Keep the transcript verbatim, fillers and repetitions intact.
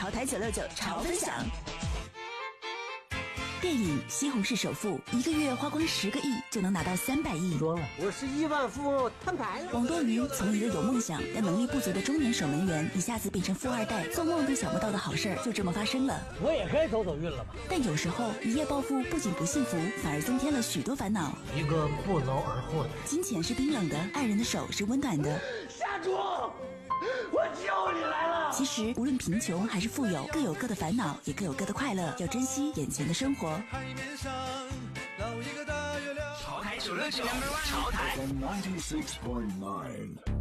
潮台九六九潮分享。电影《西红柿首富》一个月花光十个亿就能拿到三百亿。 说了，我是亿万富翁，摊牌了。 王多鱼从一个有梦想但能力不足的中年守门员，一下子变成富二代，做梦都想不到的好事儿就这么发生了。 我也该走走运了吧？ 但有时候一夜暴富不仅不幸福，反而增添了许多烦恼。 一个不劳而获的金钱是冰冷的，爱人的手是温暖的。 下主，我救你来了！ 其实无论贫穷还是富有，各有各的烦恼，也各有各的快乐，要珍惜眼前的生活。 海面上捞一个大月亮。 潮台九六九，潮台。 ninety-six point nine